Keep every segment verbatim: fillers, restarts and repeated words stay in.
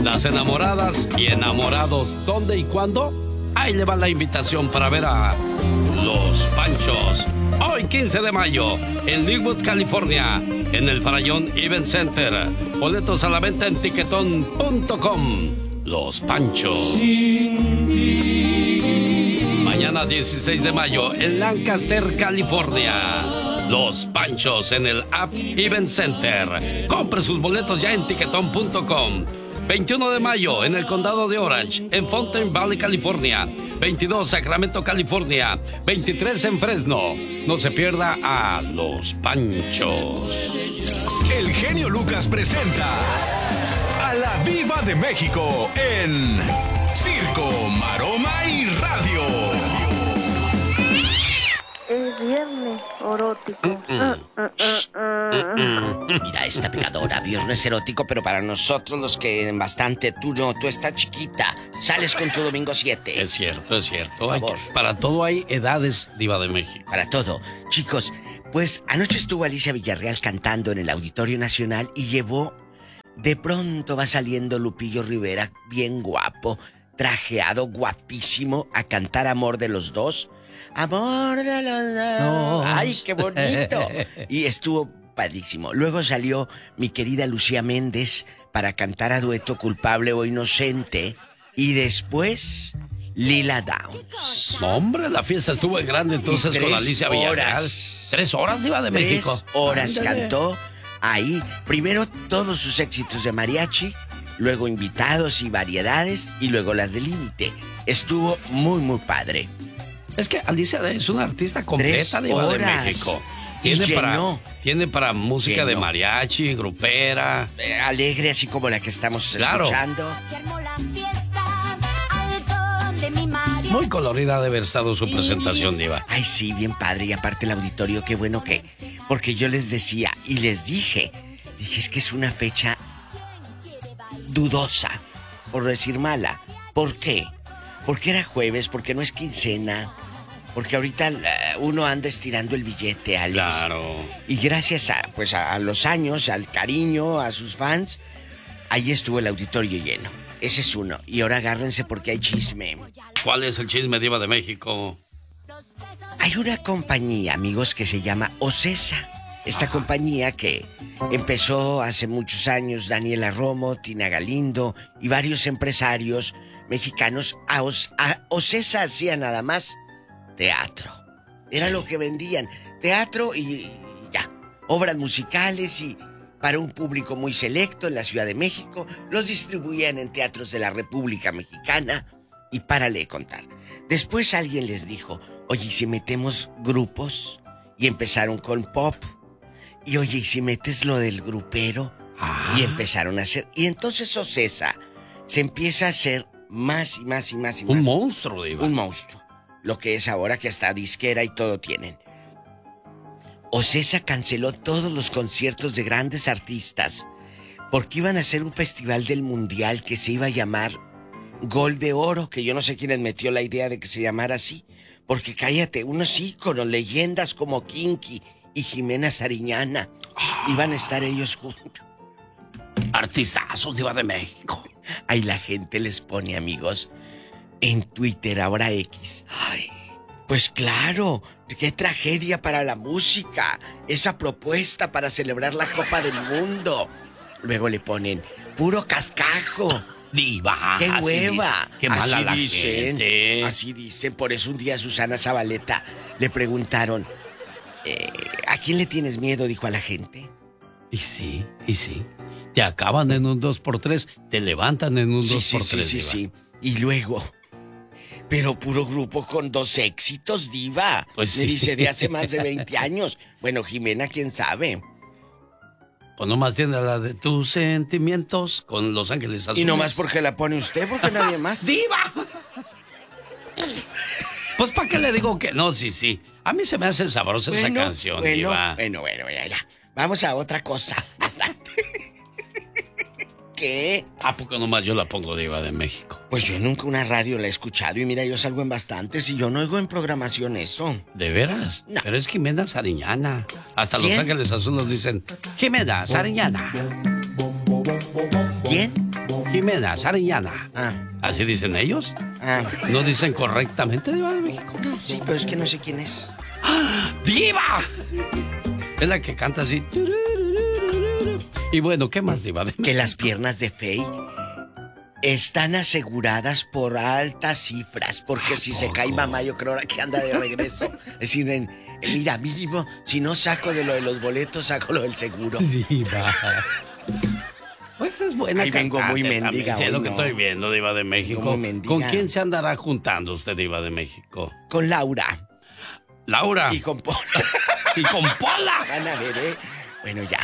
Las enamoradas y enamorados, ¿dónde y cuándo? Ahí le va la invitación para ver a Los Panchos. Hoy, quince de mayo, en Linwood, California, en el Farallón Event Center. Boletos a la venta en tiquetón punto com. Los Panchos. Mañana, dieciséis de mayo, en Lancaster, California. Los Panchos en el App Event Center. Compre sus boletos ya en tiquetón punto com. veintiuno de mayo, en el condado de Orange, en Fountain Valley, California. veintidós, Sacramento, California. veintitrés, en Fresno. No se pierda a Los Panchos. El genio Lucas presenta a la Diva de México en Circo, Maroma y Radio. Es viernes erótico. Mm, mm. Uh, uh, uh, uh. Mira, esta pegadora, viernes erótico, pero para nosotros los que bastante, tú no, tú estás chiquita, sales con tu domingo siete. Es cierto, es cierto. Por favor. Hay que, para todo hay edades, Diva de México. Para todo. Chicos, pues anoche estuvo Alicia Villarreal cantando en el Auditorio Nacional y llevó, de pronto va saliendo Lupillo Rivera, bien guapo, trajeado, guapísimo, a cantar Amor de los Dos. Amor de los dos. No. ¡Ay, qué bonito! Y estuvo padrísimo. Luego salió mi querida Lucía Méndez para cantar a dueto Culpable o Inocente. Y después, Lila Downs. No, hombre, la fiesta estuvo en grande entonces con Alicia Villarreal. Horas. Tres horas, Diva de Tres México. horas Ándale. cantó ahí. Primero todos sus éxitos de mariachi, luego invitados y variedades, y luego las de límite. Estuvo muy, muy padre. Es que Alicia es una artista completa, Tres Diva de horas. México. Y Tiene para, llenó. tiene para música Llenó. de mariachi, grupera. Eh, alegre, así como la que estamos Claro. escuchando. Muy colorida debe haber estado su presentación, Diva. Ay, sí, bien padre. Y aparte el auditorio, qué bueno que... Porque yo les decía y les dije, dije, es que es una fecha dudosa, por decir mala. ¿Por qué? Porque era jueves, porque no es quincena, porque ahorita uh, uno anda estirando el billete, Alex. Claro. Y gracias a, pues, a, a los años, al cariño, a sus fans, ahí estuvo el auditorio lleno. Ese es uno. Y ahora agárrense porque hay chisme. ¿Cuál es el chisme, Diva de México? Hay una compañía, amigos, que se llama Ocesa. Esta Ajá. compañía que empezó hace muchos años Daniela Romo, Tina Galindo y varios empresarios mexicanos. A, Os- a Ocesa hacía nada más teatro. Era Sí. lo que vendían. Teatro y, y ya. Obras musicales y para un público muy selecto en la Ciudad de México. Los distribuían en teatros de la República Mexicana. Y párale de contar. Después alguien les dijo, oye, ¿y si metemos grupos? Y empezaron con pop. Y oye, ¿y si metes lo del grupero? Ah. Y empezaron a hacer... Y entonces Ocesa se empieza a hacer más y más y más y más. Un monstruo, Diva. Un monstruo. Lo que es ahora que hasta disquera y todo tienen. Ocesa canceló todos los conciertos de grandes artistas porque iban a hacer un festival del mundial que se iba a llamar Gol de Oro, que yo no sé quién les metió la idea de que se llamara así. Porque cállate, unos íconos, leyendas como Kinky y Jimena Sariñana Ah. iban a estar ellos juntos. Artistazos, Diva de México. Ahí la gente les pone, amigos, en Twitter, ahora X. Ay, pues claro, qué tragedia para la música. Esa propuesta para celebrar la Copa del Mundo. Luego le ponen puro cascajo. Diva. ¡Qué así hueva! dice. Qué mala así la dicen, gente. así dicen. Por eso un día a Susana Zabaleta le preguntaron, eh, ¿a quién le tienes miedo? Dijo a la gente. Y sí, y sí. Te acaban en un dos por tres, te levantan en un Sí, dos sí, por sí, tres, sí, Diva. sí. Y luego, pero puro grupo con dos éxitos, Diva. Pues Me sí. dice de hace más de veinte años. Bueno, Jimena, quién sabe. Pues nomás tiene la de tus sentimientos con Los Ángeles Azules. Y nomás porque la pone usted, porque nadie más. ¡Diva! Pues ¿para qué le digo que no? Sí, sí. A mí se me hace sabrosa esa Bueno, canción, bueno, Diva. Bueno, bueno, bueno, ya. Vamos a otra cosa. Bastante. ¿Qué? ¿A poco nomás yo la pongo, Diva de México? Pues yo nunca una radio la he escuchado y mira, yo salgo en bastantes y yo no oigo en programación eso. ¿De veras? No. Pero es Jimena Sariñana. Hasta ¿Quién? Los Ángeles Azules dicen, Jimena Sariñana. ¿Quién? Jimena Sariñana. Ah. ¿Así dicen ellos? Ah. ¿No dicen correctamente Diva de México? No, sí, pero es que no sé quién es. ¡Ah! ¡Diva! Es la que canta así. Y bueno, ¿qué más, Diva de México? Que las piernas de Fey están aseguradas por altas cifras, porque si se cae mamá, yo creo que anda de regreso. Es decir, en, en, mira, mínimo, si no saco de lo de los boletos, saco lo del seguro. Diva. Pues es buena. Ahí vengo muy mendiga. Sí, es lo hoy, que no. estoy viendo, Diva de México. ¿Con quién se andará juntando usted, Diva de México? Con Laura. Laura. Y con Pola. Y con Pola. Van a ver, ¿eh? Bueno, ya.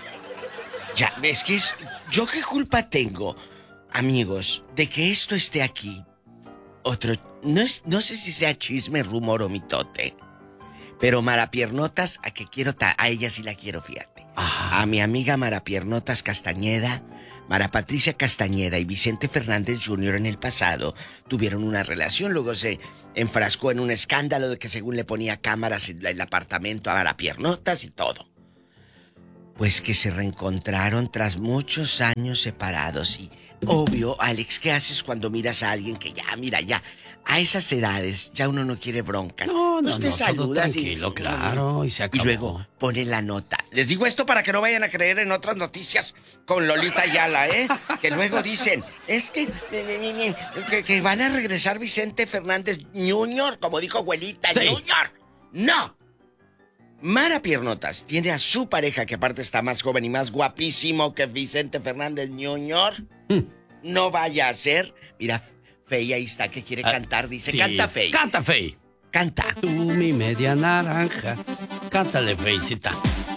Ya, es que es... ¿Yo qué culpa tengo, amigos, de que esto esté aquí? Otro... No, es, no sé si sea chisme, rumor o mitote, pero Marapiernotas, a que quiero... Ta... A ella sí la quiero, fíjate. Ajá. A mi amiga Marapiernotas Castañeda, Mara Patricia Castañeda y Vicente Fernández junior en el pasado tuvieron una relación, luego se enfrascó en un escándalo de que según le ponía cámaras en el apartamento a Marapiernotas y todo. Pues que se reencontraron tras muchos años separados y, obvio, Alex, ¿qué haces cuando miras a alguien que ya, mira, ya, a esas edades ya uno no quiere broncas? No, no, Usted no, saluda todo tranquilo, y... claro, y se acabó. Y luego pone la nota. Les digo esto para que no vayan a creer en otras noticias con Lolita Ayala, ¿eh? Que luego dicen, es que, que, que van a regresar Vicente Fernández junior, como dijo abuelita, sí. junior. ¡No! Marapiernotas tiene a su pareja, que aparte está más joven y más guapísimo que Vicente Fernández junior Mm. No vaya a ser. Mira, Fey ahí está, que quiere ah, cantar. Dice, sí. Canta, Fey. Canta, Fey. Canta. Tú, mi media naranja. Cántale, Feycita.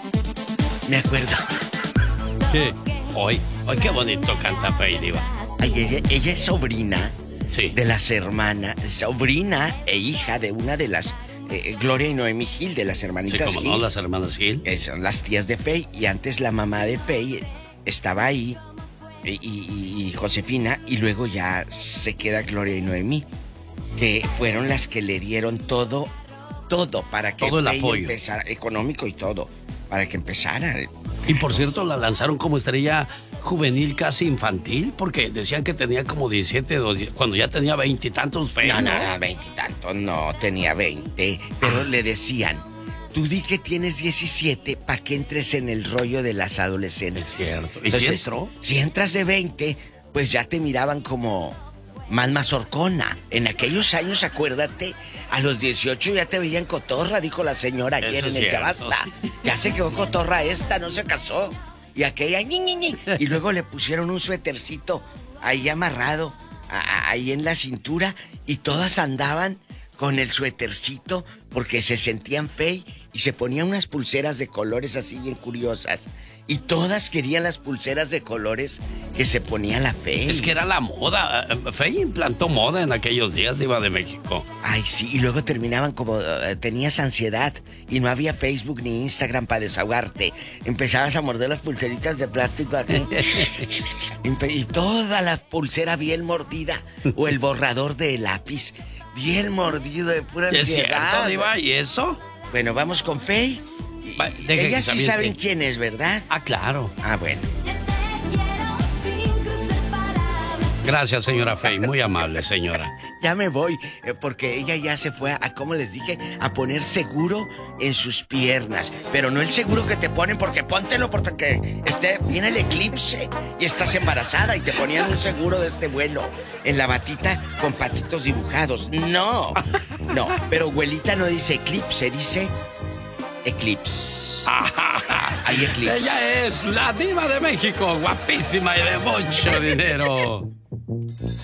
Me acuerdo. ¿Qué? Hoy, hoy qué bonito canta Fey, Diva. Ay, ella, ella es sobrina sí. de las hermanas, sobrina e hija de una de las... Eh, Gloria y Noemí Gil, de las hermanitas sí, como Gil. no, las hermanas Gil. Que son las tías de Fey. Y antes la mamá de Fey estaba ahí, y, y, y Josefina, y luego ya se queda Gloria y Noemí, que fueron las que le dieron todo, todo para que todo el Fey apoyo empezara, económico y todo, para que empezara. Y por cierto, la lanzaron como estrella juvenil casi infantil, porque decían que tenía como diecisiete, cuando ya tenía veintitantos Fey. No, no, no, veintitantos, no, tenía veinte. Pero ah. le decían, tú di que tienes diecisiete para que entres en el rollo de las adolescentes. Es cierto. ¿Y Entonces, si entró? Si entras de veinte, pues ya te miraban como más mazorcona. En aquellos años, acuérdate, a los dieciocho ya te veían cotorra, dijo la señora ayer Eso en es el cierto, Yabasta. Sí. Ya se quedó cotorra esta, no se casó. Y aquella, ñi, ñi, ñi. Y luego le pusieron un suétercito ahí amarrado, a, a, ahí en la cintura, y todas andaban con el suétercito porque se sentían Fey y se ponían unas pulseras de colores así bien curiosas. Y todas querían las pulseras de colores que se ponía la Fey. Es que era la moda. Fey implantó moda en aquellos días, Diva de México. Ay, sí, y luego terminaban como... Uh, tenías ansiedad y no había Facebook ni Instagram para desahogarte. Empezabas a morder las pulseritas de plástico aquí. Y toda la pulsera bien mordida. O el borrador de lápiz bien mordido de pura ansiedad. ¿Es cierto, Diva? ¿Y eso? Bueno, vamos con Fey. Ellas sí saben quién es, ¿verdad? Ah, claro. Ah, bueno. Gracias, señora Fey. Muy amable, señora. Ya me voy, eh, porque ella ya se fue a, como les dije, a poner seguro en sus piernas. Pero no el seguro que te ponen, porque póntelo porque esté, viene el eclipse y estás embarazada y te ponían un seguro de este vuelo en la batita con patitos dibujados. No, no. Pero abuelita no dice eclipse, dice... Eclipse. Hay eclipse. Ella es la Diva de México, guapísima y de mucho dinero.